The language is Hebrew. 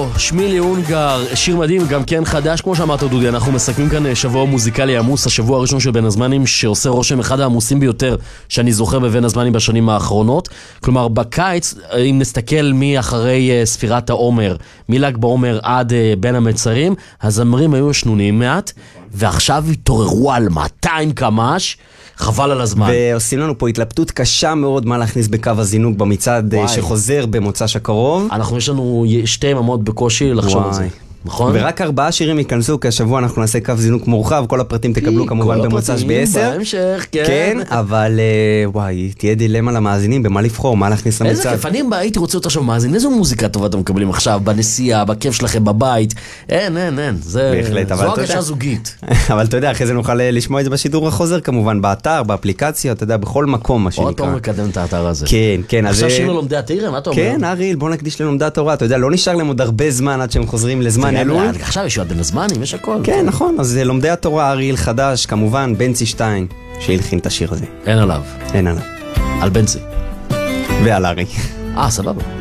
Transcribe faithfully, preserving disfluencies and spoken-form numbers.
שמילי אונגר, שיר מדהים, גם כן חדש, כמו שאמרת דודי, אנחנו מסכמים כאן שבוע מוזיקלי עמוס, השבוע הראשון של בין הזמנים, שעושה רושם אחד העמוסים ביותר שאני זוכר בבין הזמנים בשנים האחרונות. כלומר, בקיץ, אם נסתכל מי אחרי ספירת העומר, מל"ג בעומר עד בין המצרים, הזמרים היו שנונים מעט, ועכשיו התעוררו על מאתיים קמ"ש, חבל על הזמן. ועושים לנו פה התלבטות קשה מאוד מה להכניס בקו הזינוק במצעד וואי. שחוזר במוצ"ש הקרוב. אנחנו יש לנו שתי יממות בקושי לחשוב על זה. נכון? ורק ארבעה שירים ייכנסו, כי השבוע אנחנו נעשה קו זינוק מורחב, כל הפרטים תקבלו כמובן במוצ"ש ב-עשר. בהמשך, כן. כן, אבל וואי, תהיה דילמה למאזינים, במה לבחור, מה להכניס למצעד. איזה כיף, אני הייתי רוצה יותר עכשיו מאזין, איזו מוזיקה טובה אתם מקבלים עכשיו, בנסיעה, בכיף שלכם, בבית. אין, אין, אין, זו הרגשה זוגית. אבל אתה יודע, אחרי זה נוכל לשמוע את זה בשידור החוזר, כמובן, באתר, באפליקציה, אתה יודע, בכל מקום, מה שנקרא. עוד פעם מקדם את האתר הזה. כן, כן. עכשיו שיר ללומדי התורה, מה אתה אומר? כן, אריאל, בוא נקדיש ללומדי התורה. אתה יודע, לא נשאר להם עוד הרבה זמן עד שהם חוזרים לזמן אלול. עכשיו יש עוד בין הזמנים, יש הכל. כן, נכון. אז לומדי התורה, אריאל חדש, כמובן, בנצי שטיין, שהלחין את השיר הזה. אין עליו. אין עליו. על בנצי. ועל ארי. אה, סבבה.